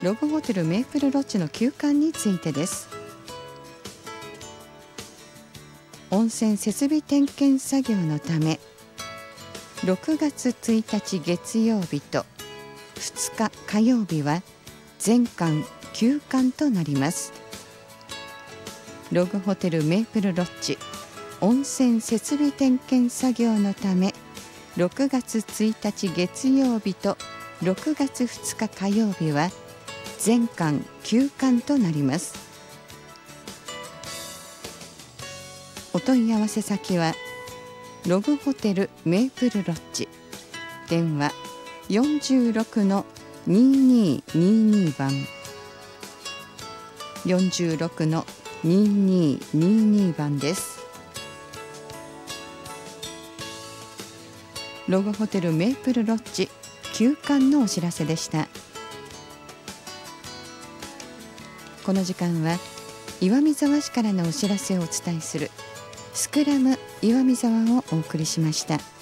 ログホテルメープルロッジの休館についてです。温泉設備点検作業のため6月1日月曜日と2日火曜日は全館休館となります。ログホテルメープルロッジ温泉設備点検作業のため6月1日月曜日と6月2日火曜日は全館休館となります。お問い合わせ先はログホテルメープルロッジ、電話 46-2222 番 46-2222 番です。ログホテルメープルロッジ休館のお知らせでした。この時間は岩見沢市からのお知らせをお伝えするスクラム岩見沢をお送りしました。